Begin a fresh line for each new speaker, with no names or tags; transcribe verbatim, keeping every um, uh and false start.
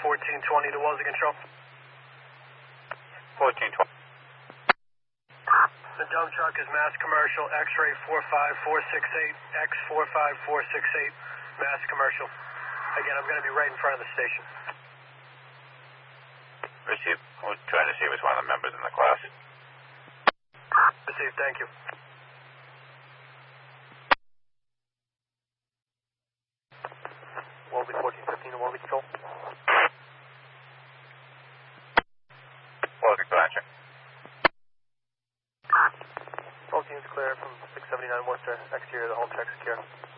fourteen twenty to Wellesley Control.
fourteen twenty.
The dump truck is Mass Commercial, X-ray four five four six eight, X four five four six eight, Mass Commercial. Again, I'm going to be right in front of the station.
Received. We'll try to see if it's one of the members in the class.
Received, thank you. Wellesley fourteen fifteen to Wellesley Control.
Wellesley Control.
All teams clear from six seventy-nine Worcester, exterior of the home check secure.